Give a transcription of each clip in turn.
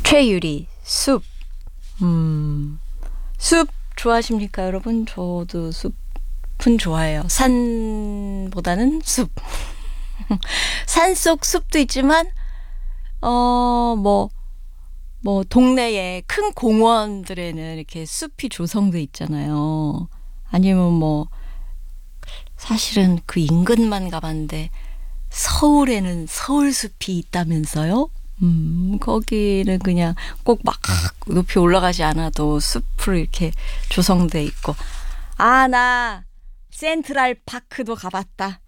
최유리, 숲. 숲 좋아하십니까, 여러분? 저도 숲은 좋아해요. 산보다는 숲. 산속 숲도 있지만, 동네에 큰 공원들에는 이렇게 숲이 조성돼 있잖아요. 아니면 사실은 그 인근만 가봤는데, 서울에는 서울숲이 있다면서요? 거기는 그냥 꼭 막 높이 올라가지 않아도 숲으로 이렇게 조성돼 있고. 나 센트럴 파크도 가봤다.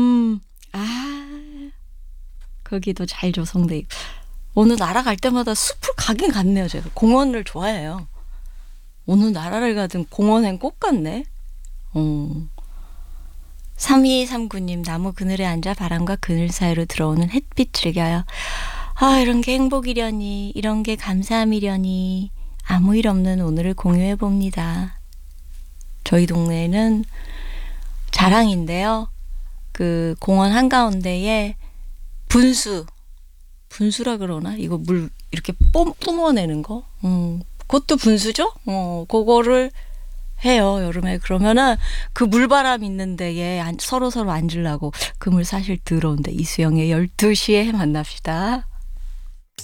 거기도 잘 조성돼 있고. 어느 나라 갈 때마다 숲을 가긴 갔네요. 제가 공원을 좋아해요. 어느 나라를 가든 공원엔 꼭 갔네. 3239님, 나무 그늘에 앉아 바람과 그늘 사이로 들어오는 햇빛 즐겨요. 이런 게 행복이려니, 이런 게 감사함이려니, 아무 일 없는 오늘을 공유해 봅니다. 저희 동네에는 자랑인데요. 그 공원 한가운데에 분수라 그러나? 이거 물 이렇게 뿜어내는 거? 그것도 분수죠? 그거를 해요, 여름에. 그러면은 그 물바람 있는 데에 서로 앉으려고. 그 물 사실 더러운데. 이수영의 12시에 만납시다.